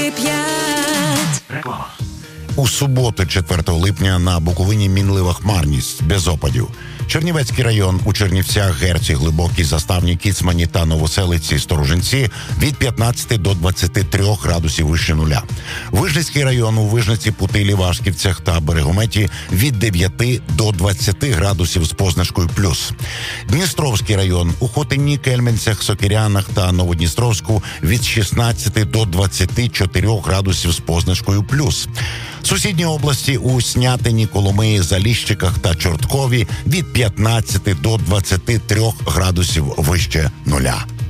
Реклама. У суботу, 4 липня, на Буковині мінлива хмарність, без опадів. Чернівецький район у Чернівцях, Герці, Глибокій, Заставні, Кіцмані та Новоселиці, Сторожинці від 15 до 23 градусів вище нуля. Вижницький район у Вижниці, Путилі, Вашківцях та Берегометі від 9 до 20 градусів з позначкою плюс. Дністровський район у Хотині, Кельменцях, Сокирянах та Новодністровську від 16 до 24 градусів з позначкою плюс. Сусідні області у Снятині, Коломиї, Заліщиках та Чорткові від 15 до 23 градусів вище нуля.